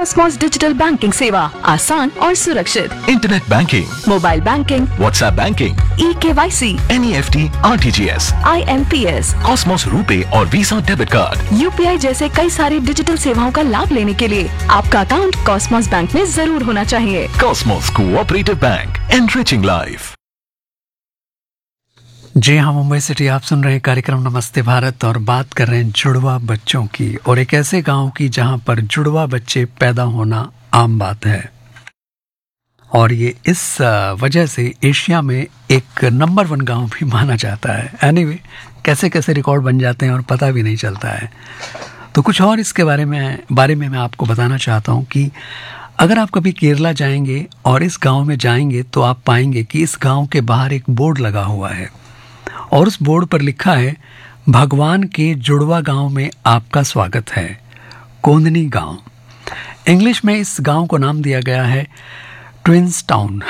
Cosmos digital banking सेवा आसान और सुरक्षित। Internet banking, mobile banking, WhatsApp banking, eKYC, NEFT, RTGS, IMPS, Cosmos RuPay और वीजा डेबिट कार्ड, UPI जैसे कई सारी डिजिटल सेवाओं का लाभ लेने के लिए आपका अकाउंट कॉस्मोस बैंक में जरूर होना चाहिए। Cosmos cooperative bank, enriching life. जी हाँ, मुंबई सिटी आप सुन रहे हैं कार्यक्रम नमस्ते भारत और बात कर रहे हैं जुड़वा बच्चों की और एक ऐसे गांव की जहां पर जुड़वा बच्चे पैदा होना आम बात है और ये इस वजह से एशिया में एक नंबर 1 गांव भी माना जाता है। एनीवे, कैसे कैसे रिकॉर्ड बन जाते हैं और पता भी नहीं चलता है। तो कुछ और इसके बारे में मैं आपको बताना चाहता हूँ कि अगर आप कभी केरला जाएंगे और इस गांव में जाएंगे तो आप पाएंगे कि इस गांव के बाहर एक बोर्ड लगा हुआ है और उस बोर्ड पर लिखा है, भगवान के जुड़वा गांव में आपका स्वागत है, कोंदनी गांव। इंग्लिश में इस गांव को नाम दिया गया है ट्विंस टाउन।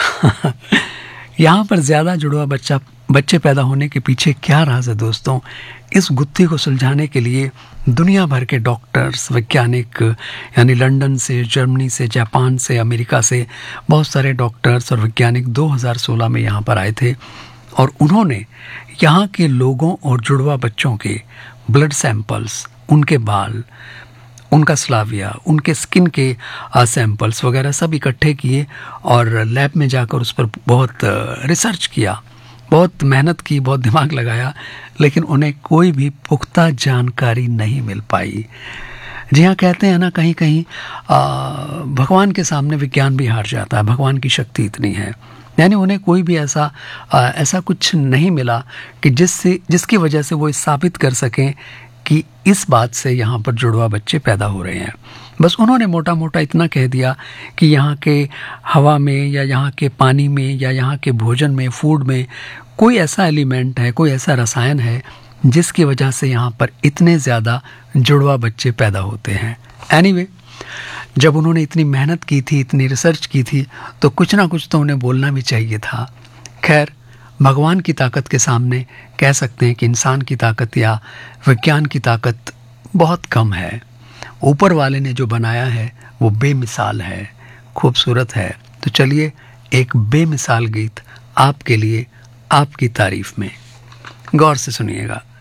यहाँ पर ज़्यादा जुड़वा बच्चे पैदा होने के पीछे क्या राज है दोस्तों? इस गुत्थी को सुलझाने के लिए दुनिया भर के डॉक्टर्स, वैज्ञानिक, यानी लंदन से, जर्मनी से, जापान से, अमेरिका से बहुत सारे डॉक्टर्स और वैज्ञानिक 2016 में यहाँ पर आए थे और उन्होंने यहाँ के लोगों और जुड़वा बच्चों के ब्लड सैंपल्स, उनके बाल, उनका स्लाविया, उनके स्किन के सैंपल्स वगैरह सब इकट्ठे किए और लैब में जाकर उस पर बहुत रिसर्च किया, बहुत मेहनत की, बहुत दिमाग लगाया, लेकिन उन्हें कोई भी पुख्ता जानकारी नहीं मिल पाई। जी हाँ, कहते हैं ना, कहीं कहीं भगवान के सामने विज्ञान भी हार जाता है, भगवान की शक्ति इतनी है। यानी उन्हें कोई भी ऐसा कुछ नहीं मिला कि जिसकी वजह से वो साबित कर सकें कि इस बात से यहाँ पर जुड़वा बच्चे पैदा हो रहे हैं। बस उन्होंने मोटा मोटा इतना कह दिया कि यहाँ के हवा में या यहाँ के पानी में या यहाँ के भोजन में, फूड में कोई ऐसा एलिमेंट है, कोई ऐसा रसायन है जिसकी वजह से यहाँ पर इतने ज़्यादा जुड़वा बच्चे पैदा होते हैं। एनीवे, जब उन्होंने इतनी मेहनत की थी, इतनी रिसर्च की थी, तो कुछ ना कुछ तो उन्हें बोलना भी चाहिए था। खैर, भगवान की ताकत के सामने कह सकते हैं कि इंसान की ताकत या विज्ञान की ताकत बहुत कम है। ऊपर वाले ने जो बनाया है वो बेमिसाल है, खूबसूरत है। तो चलिए एक बेमिसाल गीत आपके लिए, आपकी तारीफ में, गौर से सुनिएगा।